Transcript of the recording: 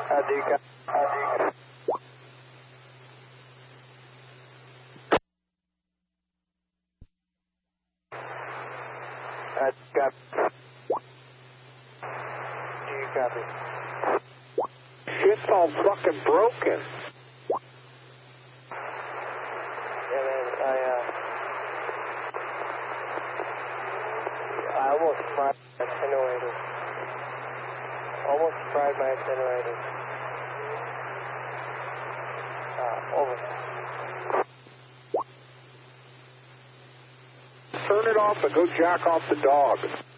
Adika. Do you copy? Shit's all fucking broken. Yeah, man, I almost fried my attenuator. Almost fried my attenuator. Over. Turn it off and go jack off the dog.